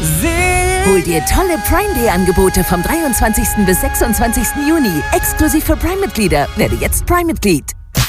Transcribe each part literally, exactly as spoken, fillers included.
Hol dir tolle Prime Day Angebote vom dreiundzwanzigsten bis sechsundzwanzigsten Juni. Exklusiv für Prime-Mitglieder. Werde jetzt Prime-Mitglied.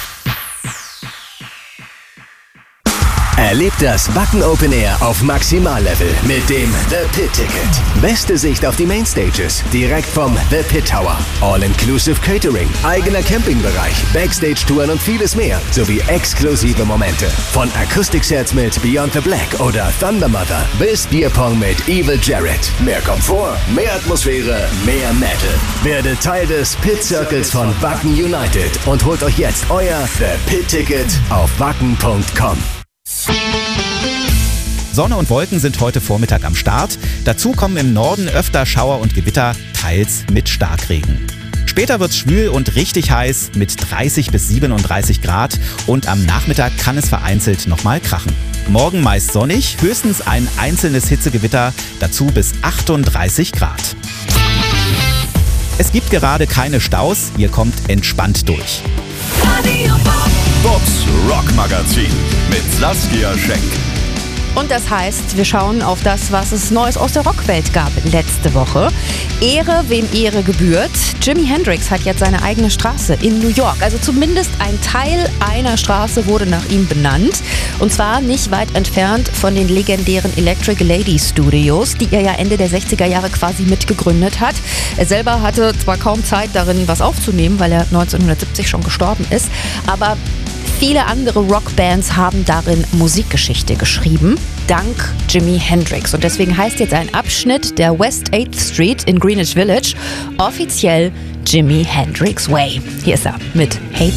Erlebt das Wacken Open Air auf Maximallevel mit dem The Pit Ticket. Beste Sicht auf die Mainstages, direkt vom The Pit Tower. All-Inclusive Catering, eigener Campingbereich, Backstage-Touren und vieles mehr, sowie exklusive Momente. Von Akustiksets mit Beyond the Black oder Thunder Mother bis Bierpong mit Evil Jared. Mehr Komfort, mehr Atmosphäre, mehr Metal. Werde Teil des Pit Circles von Wacken United und holt euch jetzt euer The Pit Ticket auf wacken punkt com. Sonne und Wolken sind heute Vormittag am Start. Dazu kommen im Norden öfter Schauer und Gewitter, teils mit Starkregen. Später wird's schwül und richtig heiß mit dreißig bis siebenunddreißig Grad und am Nachmittag kann es vereinzelt nochmal krachen. Morgen meist sonnig, höchstens ein einzelnes Hitzegewitter, dazu bis achtunddreißig Grad. Es gibt gerade keine Staus, ihr kommt entspannt durch. Bobs Rock Magazin mit Saskia Schenk. Und das heißt, wir schauen auf das, was es Neues aus der Rockwelt gab letzte Woche. Ehre, wem Ehre gebührt. Jimi Hendrix hat jetzt seine eigene Straße in New York. Also zumindest ein Teil einer Straße wurde nach ihm benannt. Und zwar nicht weit entfernt von den legendären Electric Lady Studios, die er ja Ende der sechziger Jahre quasi mitgegründet hat. Er selber hatte zwar kaum Zeit darin, was aufzunehmen, weil er neunzehnhundertsiebzig schon gestorben ist, aber viele andere Rockbands haben darin Musikgeschichte geschrieben, dank Jimi Hendrix. Und deswegen heißt jetzt ein Abschnitt der West eighth Street in Greenwich Village offiziell Jimi Hendrix Way. Hier ist er mit Hey